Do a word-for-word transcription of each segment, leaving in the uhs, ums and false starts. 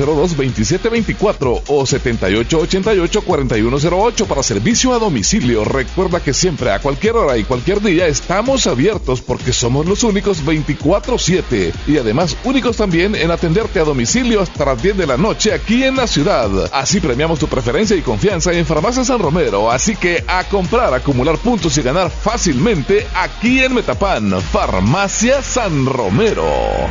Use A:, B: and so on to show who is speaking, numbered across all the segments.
A: cero dos, veintisiete veinticuatro o setenta y ocho ochenta y ocho, cuarenta y uno cero ocho para servicio a domicilio. Recuerda que siempre, a cualquier hora y cualquier día, estamos abiertos porque somos los únicos veinticuatro siete y además únicos también en atenderte a domicilio hasta las diez de la noche aquí en la ciudad. Así premiamos tu preferencia y confianza en Farmacia San Romero. Así que a comprar, acumular puntos y ganar fácilmente aquí en Metapan. Farmacia San Romero.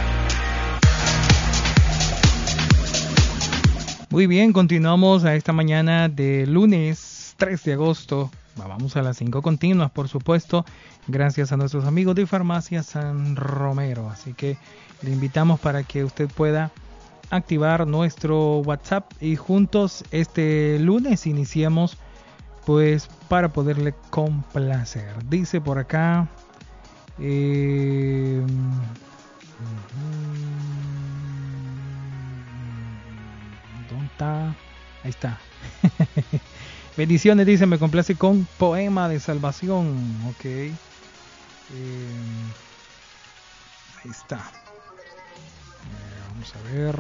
B: Muy bien, continuamos a esta mañana de lunes tres de agosto. Vamos a las cinco continuas, por supuesto, gracias a nuestros amigos de Farmacia San Romero. Así que le invitamos para que usted pueda activar nuestro WhatsApp y juntos este lunes iniciemos pues para poderle complacer. Dice por acá... Eh, ¿Dónde está? Ahí está. Bendiciones, dice, me complace con Poema de Salvación. Ok. Eh, ahí está. Eh, vamos a ver.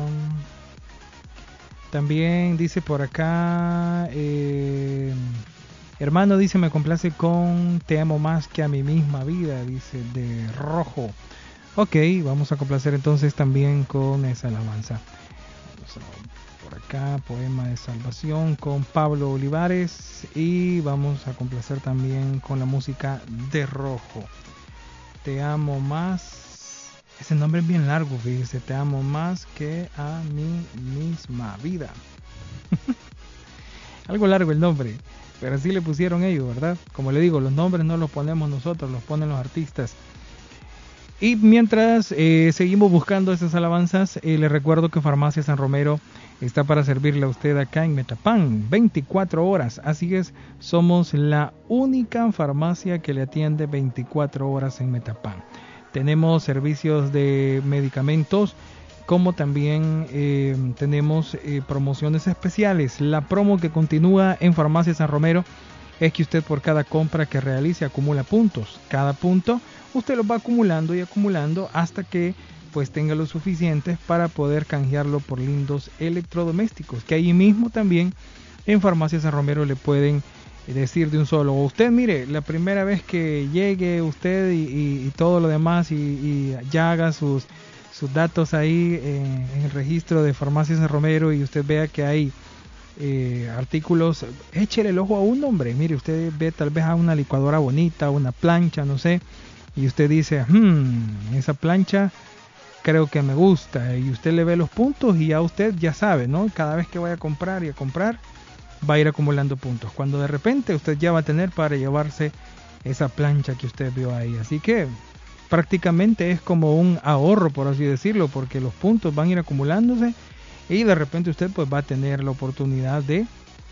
B: También dice por acá. Eh, hermano, dice, me complace con Te amo más que a mi misma vida. Dice de rojo. Ok, vamos a complacer entonces también con esa alabanza. Vamos a, por acá, Poema de Salvación con Pablo Olivares. Y vamos a complacer también con la música de rojo. Te amo más. Ese nombre es bien largo, fíjese. Te amo más que a mi misma vida. Algo largo el nombre, pero así le pusieron ellos, ¿verdad? Como le digo, los nombres no los ponemos nosotros, los ponen los artistas. Y mientras eh, seguimos buscando esas alabanzas, eh, les recuerdo que Farmacia San Romero está para servirle a usted acá en Metapan, veinticuatro horas. Así es, somos la única farmacia que le atiende veinticuatro horas en Metapan. Tenemos servicios de medicamentos, como también eh, tenemos eh, promociones especiales. La promo que continúa en Farmacia San Romero es que usted por cada compra que realice acumula puntos. Cada punto usted los va acumulando y acumulando hasta que pues tenga lo suficientes para poder canjearlo por lindos electrodomésticos, que ahí mismo también en Farmacia San Romero le pueden decir de un solo: usted mire, la primera vez que llegue usted y, y, y todo lo demás y, y ya haga sus, sus datos ahí eh, en el registro de Farmacia San Romero y usted vea que hay Eh, artículos, échele el ojo a un hombre. Mire, usted ve tal vez a una licuadora bonita, una plancha, no sé, y usted dice, hmm, esa plancha creo que me gusta, y usted le ve los puntos y ya usted ya sabe, ¿no? Cada vez que vaya a comprar y a comprar va a ir acumulando puntos, cuando de repente usted ya va a tener para llevarse esa plancha que usted vio ahí. Así que prácticamente es como un ahorro, por así decirlo, porque los puntos van a ir acumulándose y de repente usted pues va a tener la oportunidad de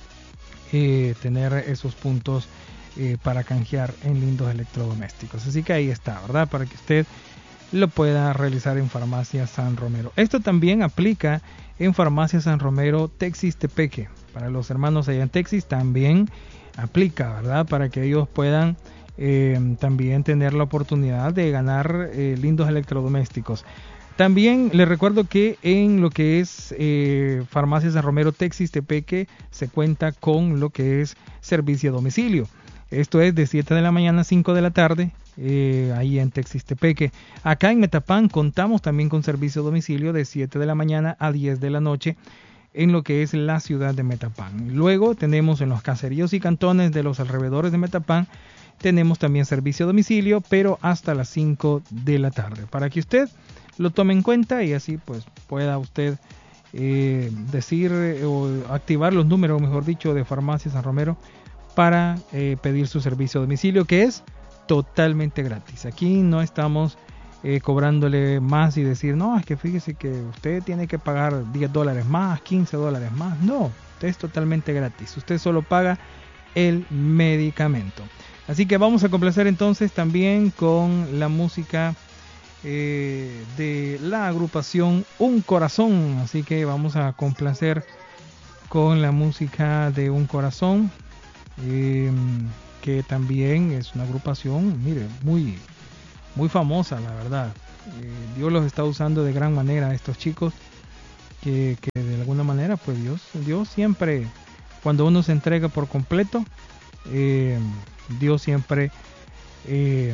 B: eh, tener esos puntos eh, para canjear en lindos electrodomésticos. Así que ahí está, ¿verdad? Para que usted lo pueda realizar en Farmacia San Romero. Esto también aplica en Farmacia San Romero Texas Tepeque. Para los hermanos allá en Texas también aplica, ¿verdad? Para que ellos puedan eh, también tener la oportunidad de ganar eh, lindos electrodomésticos. También les recuerdo que en lo que es eh, Farmacia San Romero Texas Tepeque se cuenta con lo que es servicio a domicilio. Esto es de siete de la mañana a cinco de la tarde, eh, ahí en Texas Tepeque. Acá en Metapan contamos también con servicio a domicilio de siete de la mañana a diez de la noche en lo que es la ciudad de Metapan. Luego tenemos en los caseríos y cantones de los alrededores de Metapan, tenemos también servicio a domicilio, pero hasta las cinco de la tarde. Para que usted lo tome en cuenta y así pues pueda usted eh, decir eh, o activar los números, mejor dicho, de Farmacia San Romero para eh, pedir su servicio a domicilio, que es totalmente gratis. Aquí no estamos eh, cobrándole más y decir, no, es que fíjese que usted tiene que pagar diez dólares más, quince dólares más. No, es totalmente gratis. Usted solo paga el medicamento. Así que vamos a complacer entonces también con la música Eh, de la agrupación Un Corazón. Así que vamos a complacer con la música de Un Corazón, eh, que también es una agrupación, mire, muy muy famosa, la verdad. eh, Dios los está usando de gran manera a estos chicos que, que de alguna manera pues Dios, Dios siempre, cuando uno se entrega por completo, eh, Dios siempre eh,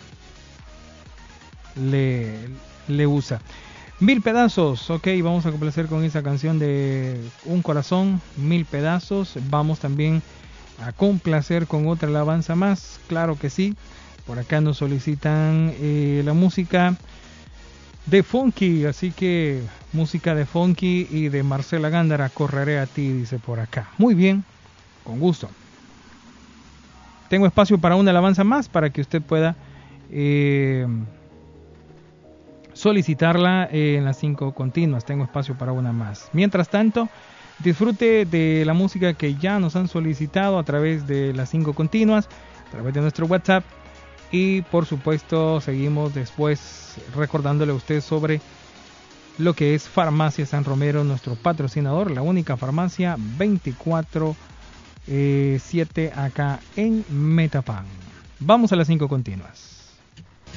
B: le, le usa. Mil pedazos, ok, vamos a complacer con esa canción de Un Corazón, Mil Pedazos. Vamos también a complacer con otra alabanza más, claro que sí. Por acá nos solicitan eh, la música de Funky, así que música de Funky y de Marcela Gándara, Correré a ti, dice por acá. Muy bien, con gusto. Tengo espacio para una alabanza más para que usted pueda eh, solicitarla eh, en las cinco continuas. Tengo espacio para una más. Mientras tanto, disfrute de la música que ya nos han solicitado a través de las cinco continuas, a través de nuestro WhatsApp. Y por supuesto seguimos después recordándole a usted sobre lo que es Farmacia San Romero, nuestro patrocinador, la única farmacia veinticuatro siete acá en Metapán. Vamos a las cinco continuas.